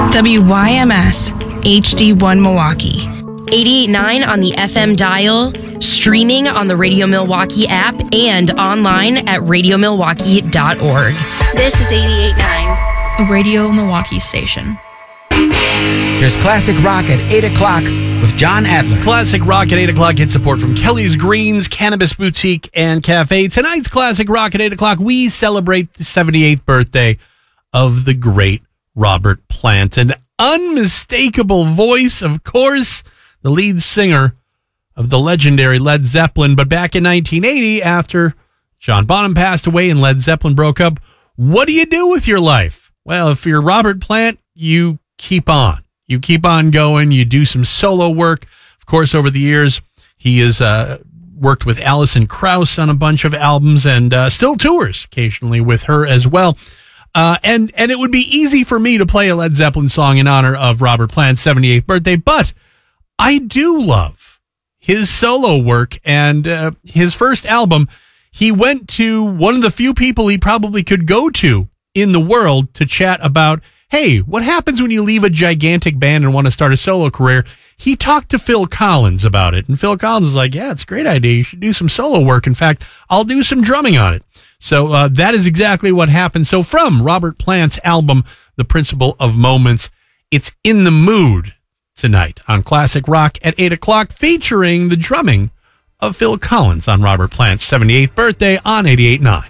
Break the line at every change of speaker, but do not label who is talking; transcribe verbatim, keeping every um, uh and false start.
W Y M S, H D one Milwaukee.
eighty-eight point nine on the F M dial, streaming on the Radio Milwaukee app, and online at radio milwaukee dot org.
This is eighty-eight point nine,
A Radio Milwaukee station.
Here's Classic Rock at eight o'clock with John Adler.
Classic Rock at eight o'clock gets support from Kelly's Greens, Cannabis Boutique, and Cafe. Tonight's Classic Rock at eight o'clock, we celebrate the seventy-eighth birthday of the great Robert Plant. An unmistakable voice, of course, the lead singer of the legendary Led Zeppelin. But back in nineteen eighty, after John Bonham passed away and Led Zeppelin broke up, what do you do with your life? Well, if you're Robert Plant, you keep on. You keep on going. You do some solo work. Of course, over the years, he has uh, worked with Alison Krauss on a bunch of albums and uh, still tours occasionally with her as well. Uh, and, and it would be easy for me to play a Led Zeppelin song in honor of Robert Plant's seventy-eighth birthday, but I do love his solo work and uh, his first album. He went to one of the few people he probably could go to in the world to chat about, hey, what happens when you leave a gigantic band and want to start a solo career? He talked to Phil Collins about it. And Phil Collins is like, yeah, it's a great idea. You should do some solo work. In fact, I'll do some drumming on it. So uh, that is exactly what happened. So from Robert Plant's album, The Principle of Moments, it's In the Mood tonight on Classic Rock at eight o'clock, featuring the drumming of Phil Collins on Robert Plant's seventy-eighth birthday on eighty-eight point nine.